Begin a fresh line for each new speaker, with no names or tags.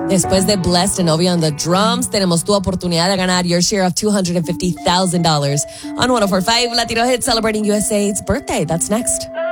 Después de Blessed and Ovi on the drums, tenemos tu oportunidad de ganar your share of $250,000 on 104.5 Latino Hits, celebrating USA's birthday. That's next.